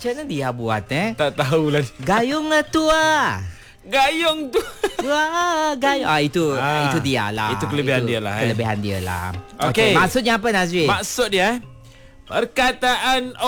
Macam mana dia buat Tak tahulah. Gayung tua. Gayung tu. Wah, gayung. Itu dia lah. Itu kelebihan dia lah. Kelebihan dia lah. Okey. Maksudnya apa, Nazri? Maksud dia perkataan